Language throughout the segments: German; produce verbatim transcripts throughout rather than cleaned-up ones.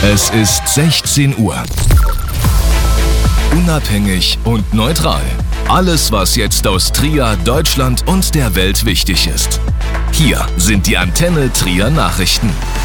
Es ist sechzehn Uhr. Unabhängig und neutral. Alles, was jetzt aus Trier, Deutschland und der Welt wichtig ist. Hier sind die Antenne Trier Nachrichten.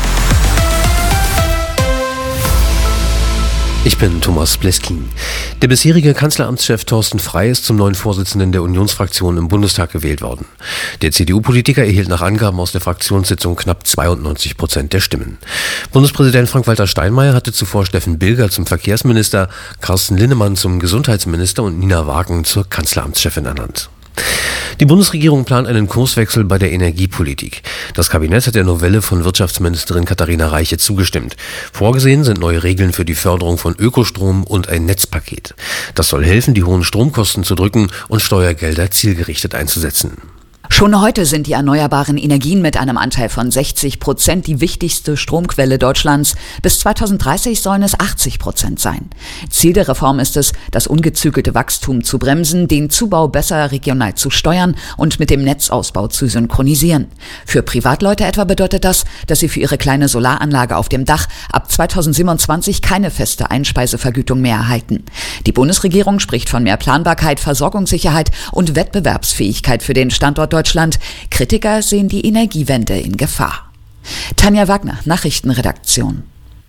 Ich bin Thomas Bleskin. Der bisherige Kanzleramtschef Thorsten Frey ist zum neuen Vorsitzenden der Unionsfraktion im Bundestag gewählt worden. Der C D U-Politiker erhielt nach Angaben aus der Fraktionssitzung knapp zweiundneunzig Prozent der Stimmen. Bundespräsident Frank-Walter Steinmeier hatte zuvor Steffen Bilger zum Verkehrsminister, Carsten Linnemann zum Gesundheitsminister und Nina Wagen zur Kanzleramtschefin ernannt. Die Bundesregierung plant einen Kurswechsel bei der Energiepolitik. Das Kabinett hat der Novelle von Wirtschaftsministerin Katharina Reiche zugestimmt. Vorgesehen sind neue Regeln für die Förderung von Ökostrom und ein Netzpaket. Das soll helfen, die hohen Stromkosten zu drücken und Steuergelder zielgerichtet einzusetzen. Schon heute sind die erneuerbaren Energien mit einem Anteil von sechzig Prozent die wichtigste Stromquelle Deutschlands. Bis zweitausenddreißig sollen es achtzig Prozent sein. Ziel der Reform ist es, das ungezügelte Wachstum zu bremsen, den Zubau besser regional zu steuern und mit dem Netzausbau zu synchronisieren. Für Privatleute etwa bedeutet das, dass sie für ihre kleine Solaranlage auf dem Dach ab zweitausendsiebenundzwanzig keine feste Einspeisevergütung mehr erhalten. Die Bundesregierung spricht von mehr Planbarkeit, Versorgungssicherheit und Wettbewerbsfähigkeit für den Standort Deutschland. Kritiker sehen die Energiewende in Gefahr. Tanja Wagner, Nachrichtenredaktion.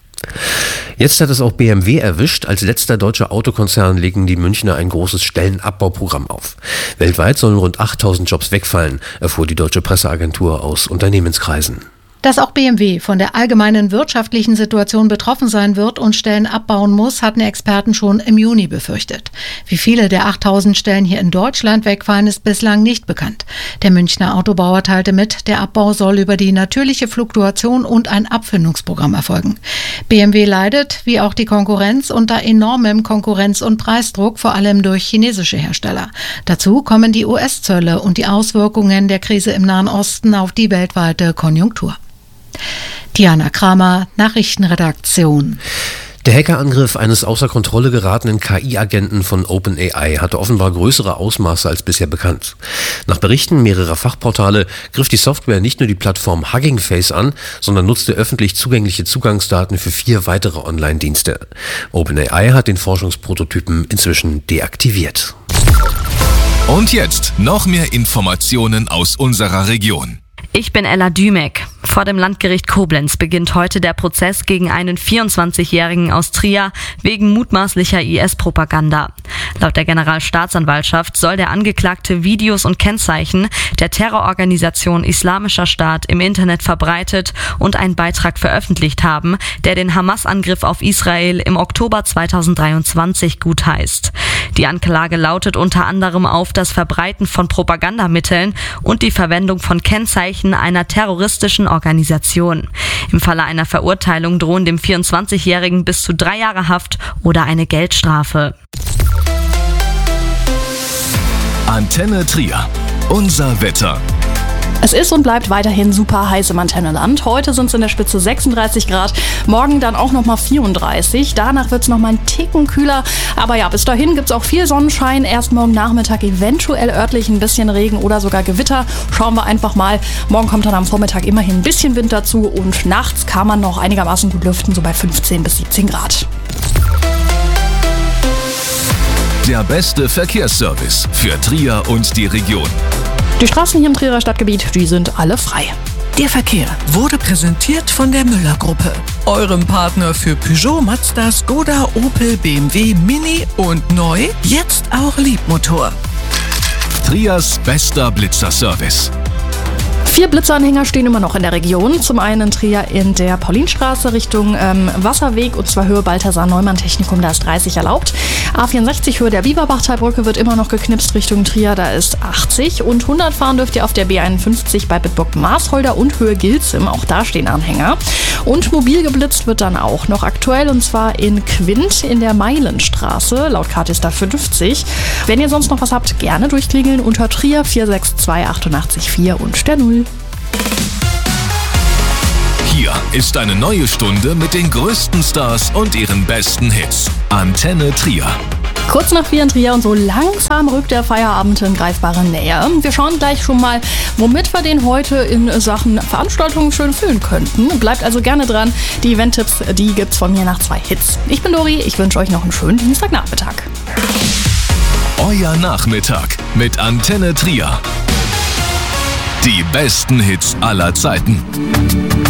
Jetzt hat es auch B M W erwischt. Als letzter deutscher Autokonzern legen die Münchner ein großes Stellenabbauprogramm auf. Weltweit sollen rund achttausend Jobs wegfallen, erfuhr die deutsche Presseagentur aus Unternehmenskreisen. Dass auch B M W von der allgemeinen wirtschaftlichen Situation betroffen sein wird und Stellen abbauen muss, hatten Experten schon im Juni befürchtet. Wie viele der achttausend Stellen hier in Deutschland wegfallen, ist bislang nicht bekannt. Der Münchner Autobauer teilte mit, der Abbau soll über die natürliche Fluktuation und ein Abfindungsprogramm erfolgen. B M W leidet, wie auch die Konkurrenz, unter enormem Konkurrenz- und Preisdruck, vor allem durch chinesische Hersteller. Dazu kommen die U S-Zölle und die Auswirkungen der Krise im Nahen Osten auf die weltweite Konjunktur. Diana Kramer, Nachrichtenredaktion. Der Hackerangriff eines außer Kontrolle geratenen K I-Agenten von OpenAI hatte offenbar größere Ausmaße als bisher bekannt. Nach Berichten mehrerer Fachportale griff die Software nicht nur die Plattform Hugging Face an, sondern nutzte öffentlich zugängliche Zugangsdaten für vier weitere Online-Dienste. OpenAI hat den Forschungsprototypen inzwischen deaktiviert. Und jetzt noch mehr Informationen aus unserer Region. Ich bin Ella Dümek. Vor dem Landgericht Koblenz beginnt heute der Prozess gegen einen vierundzwanzigjährigen aus Trier wegen mutmaßlicher I S-Propaganda. Laut der Generalstaatsanwaltschaft soll der Angeklagte Videos und Kennzeichen der Terrororganisation Islamischer Staat im Internet verbreitet und einen Beitrag veröffentlicht haben, der den Hamas-Angriff auf Israel im Oktober zweitausenddreiundzwanzig gutheißt. Die Anklage lautet unter anderem auf das Verbreiten von Propagandamitteln und die Verwendung von Kennzeichen einer terroristischen Organisation. Im Falle einer Verurteilung drohen dem vierundzwanzigjährigen bis zu drei Jahre Haft oder eine Geldstrafe. Antenne Trier. Unser Wetter. Es ist und bleibt weiterhin super heiß im Antennenland. Heute sind es in der Spitze sechsunddreißig Grad, morgen dann auch nochmal vierunddreißig. Danach wird es nochmal einen Ticken kühler. Aber ja, bis dahin gibt es auch viel Sonnenschein. Erst morgen Nachmittag eventuell örtlich ein bisschen Regen oder sogar Gewitter. Schauen wir einfach mal. Morgen kommt dann am Vormittag immerhin ein bisschen Wind dazu und nachts kann man noch einigermaßen gut lüften, so bei fünfzehn bis siebzehn Grad. Der beste Verkehrsservice für Trier und die Region. Die Straßen hier im Trierer Stadtgebiet, die sind alle frei. Der Verkehr wurde präsentiert von der Müller-Gruppe, eurem Partner für Peugeot, Mazda, Skoda, Opel, B M W, Mini und neu, jetzt auch Liebmotor. Triers bester Blitzerservice. Vier Blitzeranhänger stehen immer noch in der Region. Zum einen in Trier in der Paulinstraße Richtung ähm, Wasserweg und zwar Höhe Balthasar-Neumann-Technikum, da ist dreißig erlaubt. A vierundsechzig Höhe der Bieberbachtalbrücke wird immer noch geknipst Richtung Trier, da ist achtzig. Und hundert fahren dürft ihr auf der B einundfünfzig bei Bitburg-Maßholder und Höhe Gilzim, auch da stehen Anhänger. Und mobil geblitzt wird dann auch noch aktuell und zwar in Quint in der Meilenstraße, laut Karte ist da fünfzig. Wenn ihr sonst noch was habt, gerne durchklingeln unter Trier vier sechs zwei acht acht vier und der Null. Hier ist eine neue Stunde mit den größten Stars und ihren besten Hits. Antenne Trier. Kurz nach vier in Trier und so langsam rückt der Feierabend in greifbare Nähe. Wir schauen gleich schon mal, womit wir den heute in Sachen Veranstaltungen schön füllen könnten. Bleibt also gerne dran. Die Event-Tipps, die gibt's von mir nach zwei Hits. Ich bin Dori, ich wünsche euch noch einen schönen Dienstagnachmittag. Euer Nachmittag mit Antenne Trier. Die besten Hits aller Zeiten.